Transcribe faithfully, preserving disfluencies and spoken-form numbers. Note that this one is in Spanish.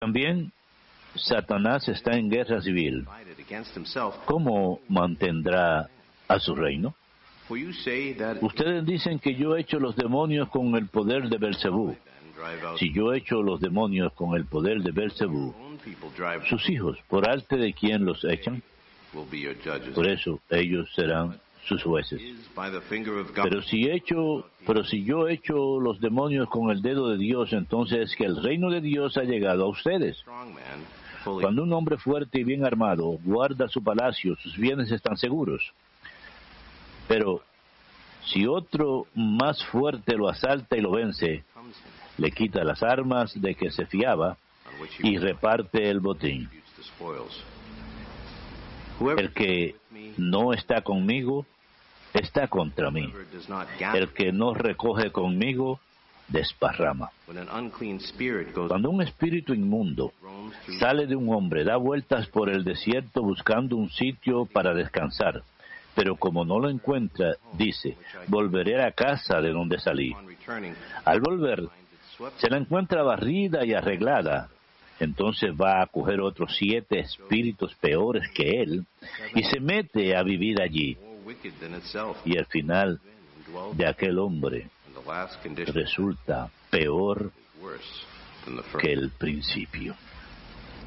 También Satanás está en guerra civil. ¿Cómo mantendrá a su reino? Ustedes dicen que yo echo los demonios con el poder de Belcebú. Si yo echo los demonios con el poder de Belcebú, sus hijos, ¿por arte de quién los echan? Por eso ellos serán sus jueces. Pero si echo, pero si yo echo los demonios con el dedo de Dios, entonces es que el reino de Dios ha llegado a ustedes. Cuando un hombre fuerte y bien armado guarda su palacio, sus bienes están seguros. Pero si otro más fuerte lo asalta y lo vence, le quita las armas de que se fiaba y reparte el botín. El que no está conmigo, está contra mí. El que no recoge conmigo, desparrama. Cuando un espíritu inmundo sale de un hombre, da vueltas por el desierto buscando un sitio para descansar, pero como no lo encuentra, dice, volveré a casa de donde salí. Al volver, se la encuentra barrida y arreglada. Entonces va a coger otros siete espíritus peores que él y se mete a vivir allí. Y el final de aquel hombre resulta peor que el principio.